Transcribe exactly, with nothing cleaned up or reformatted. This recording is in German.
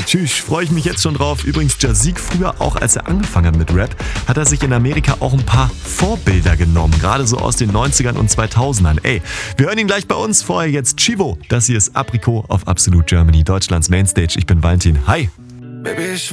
tschüss, freue ich mich jetzt schon drauf. Übrigens, Jazik, früher auch als er angefangen hat mit Rap, hat er sich in Amerika auch ein paar Vorbilder genommen. Gerade so aus den neunzigern und zweitausendern. Ey, wir hören ihn gleich bei uns. Vorher jetzt Chivo. Das hier ist Aprikot auf Absolute Germany, Deutschlands Mainstage. Ich bin Valentin. Hi. Baby, ich